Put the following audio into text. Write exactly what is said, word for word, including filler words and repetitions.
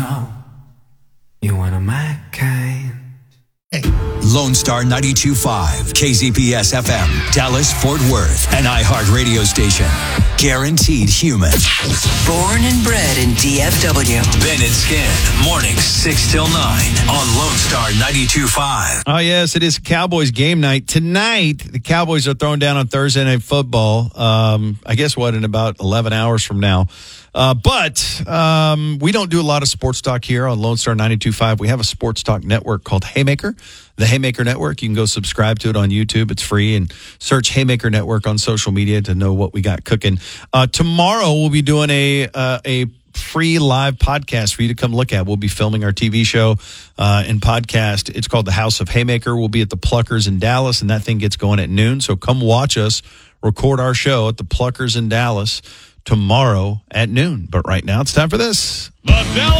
know you one of my kind. Lone Star ninety-two point five, K Z P S F M, Dallas, Fort Worth, an iHeart radio station. Guaranteed human. Born and bred in D F W. Ben and Skin, mornings six till nine on Lone Star ninety-two point five. Oh, yes, it is Cowboys game night. Tonight, the Cowboys are throwing down on Thursday Night Football. Um, I guess, what, in about eleven hours from now. Uh, but um, we don't do a lot of sports talk here on Lone Star ninety-two point five. We have a sports talk network called Haymaker, the Haymaker Network. You can go subscribe to it on YouTube. It's free. And search Haymaker Network on social media to know what we got cooking. Uh, tomorrow, we'll be doing a uh, a free live podcast for you to come look at. We'll be filming our T V show uh, and podcast. It's called The House of Haymaker. We'll be at the Pluckers in Dallas, and that thing gets going at noon. So come watch us record our show at the Pluckers in Dallas tomorrow at noon. But right now, it's time for this.